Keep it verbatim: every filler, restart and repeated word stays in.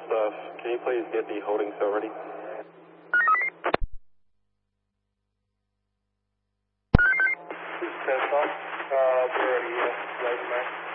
stuff. Can you please get the holding cell ready? This is ten o'clock. Uh, we're already uh, right in there.